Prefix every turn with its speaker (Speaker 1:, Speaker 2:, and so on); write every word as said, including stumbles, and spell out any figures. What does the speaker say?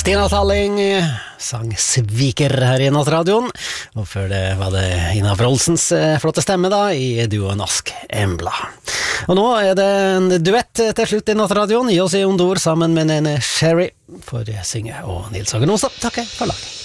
Speaker 1: Tina Talling sang Sviker her i Nattradioen, og før det var det Ina Wroldsens flotte stemme da i duoen Ask Embla. Og nå er det en duett til slutt i Nattradioen. Gi oss i Ondor sammen med Nene Sherry for Synge og Nils Hagen Osa. Takk for laget.